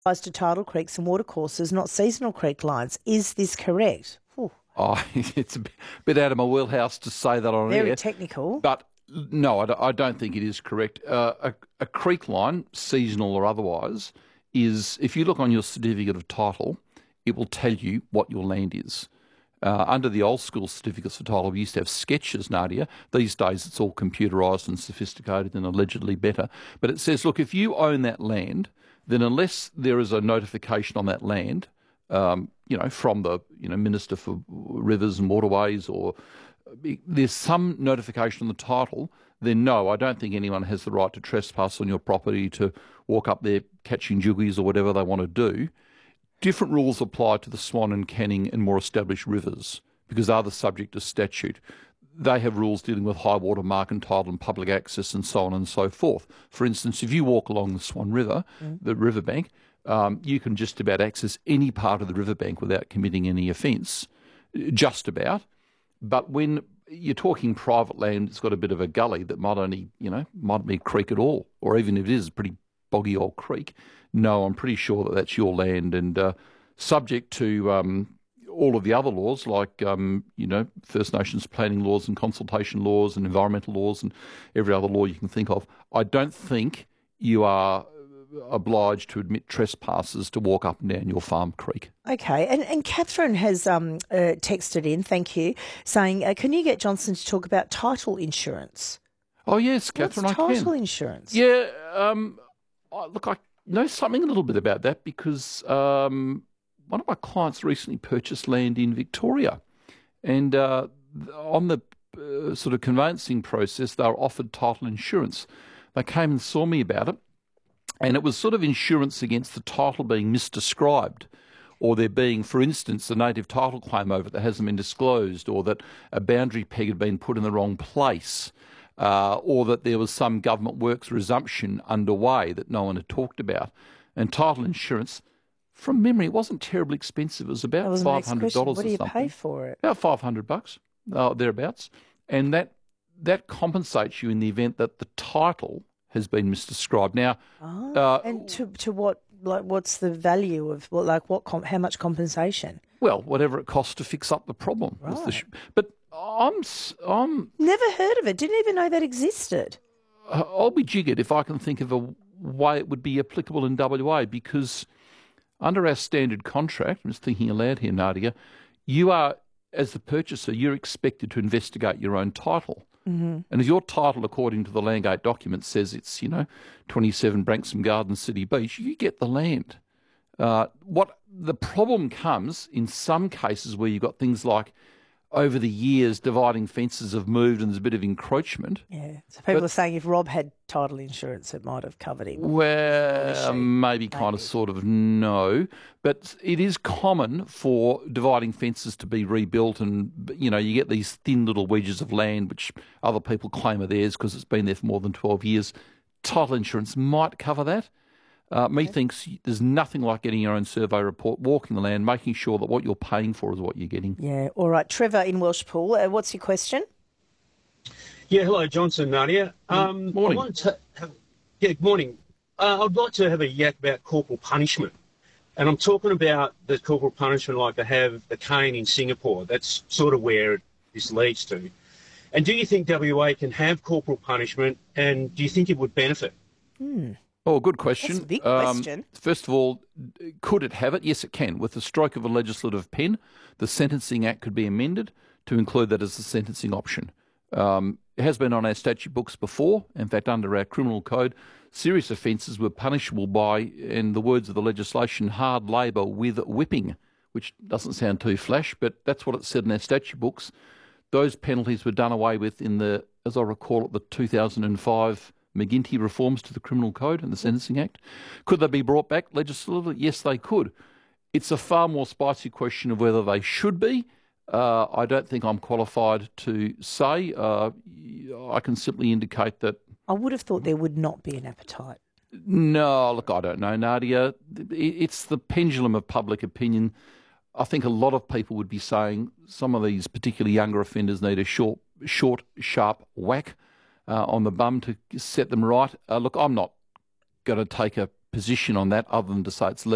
applies to tidal creeks and watercourses, not seasonal creek lines. Is this correct? Ooh. Oh, it's a bit out of my wheelhouse to say that on air. Very technical. But no, I don't think it is correct. A creek line, seasonal or otherwise, is, if you look on your certificate of title, it will tell you what your land is. Under the old school certificates of title, we used to have sketches, Nadia. These days it's all computerised and sophisticated and allegedly better. But it says, look, if you own that land, then unless there is a notification on that land, from the Minister for Rivers and Waterways, or there's some notification on the title, then no, I don't think anyone has the right to trespass on your property, to walk up there catching juggies or whatever they want to do. Different rules apply to the Swan and Canning and more established rivers, because they're the subject of statute. They have rules dealing with high water mark and tidal and public access and so on and so forth. For instance, if you walk along the Swan River, the riverbank, you can just about access any part of the riverbank without committing any offence, just about. But when you're talking private land, it's got a bit of a gully that might be a creek at all, or even if it is a pretty boggy old creek. No, I'm pretty sure that that's your land, and subject to all of the other laws like, First Nations planning laws and consultation laws and environmental laws and every other law you can think of. I don't think you are obliged to admit trespassers to walk up and down your farm creek. Okay, and Catherine has texted in, thank you, saying, can you get Johnson to talk about title insurance? Oh, yes, Catherine, What's I can. title insurance? Yeah, I know something a little bit about that, because one of my clients recently purchased land in Victoria, and on the sort of conveyancing process, they were offered title insurance. They came and saw me about it, and it was sort of insurance against the title being misdescribed, or there being, for instance, a native title claim over it that hasn't been disclosed, or that a boundary peg had been put in the wrong place, or that there was some government works resumption underway that no one had talked about. And title insurance, from memory, it wasn't terribly expensive. It was about $500 or something. What do you pay for it? About $500, thereabouts. And that compensates you in the event that the title has been misdescribed. Now, and to what? Like, what's the value of how much compensation? Well, whatever it costs to fix up the problem. Right. But I'm never heard of it. Didn't even know that existed. I'll be jiggered if I can think of a way it would be applicable in WA, because under our standard contract, I'm just thinking aloud here, Nadia, you are, as the purchaser, you're expected to investigate your own title. Mm-hmm. And if your title, according to the Landgate document, says it's, 27 Branksome Gardens, City Beach, you get the land. What the problem comes in some cases where you've got things like, over the years, dividing fences have moved and there's a bit of encroachment. Yeah. So people are saying if Rob had title insurance, it might have covered him. Well, maybe kind of sort of no. But it is common for dividing fences to be rebuilt, and, you get these thin little wedges of land which other people claim are theirs because it's been there for more than 12 years. Title insurance might cover that. Methinks there's nothing like getting your own survey report, walking the land, making sure that what you're paying for is what you're getting. Yeah, all right. Trevor in Welshpool, what's your question? Yeah, hello, Johnson, Nadia. Morning. Good morning. I'd like to have a yak about corporal punishment. And I'm talking about the corporal punishment like they have the cane in Singapore. That's sort of where this leads to. And do you think WA can have corporal punishment, and do you think it would benefit? Oh, good question. That's a big question. First of all, could it have it? Yes, it can. With the stroke of a legislative pen, the Sentencing Act could be amended to include that as a sentencing option. It has been on our statute books before. In fact, under our criminal code, serious offences were punishable by, in the words of the legislation, hard labour with whipping, which doesn't sound too flash, but that's what it said in our statute books. Those penalties were done away with in the, as I recall it, the 2005 McGuinty reforms to the Criminal Code and the Sentencing Act. Could they be brought back legislatively? Yes, they could. It's a far more spicy question of whether they should be. I don't think I'm qualified to say. I can simply indicate that... I would have thought there would not be an appetite. No, look, I don't know, Nadia. It's the pendulum of public opinion. I think a lot of people would be saying some of these particularly younger offenders need a short, sharp whack on the bum to set them right. Look, I'm not going to take a position on that other than to say it's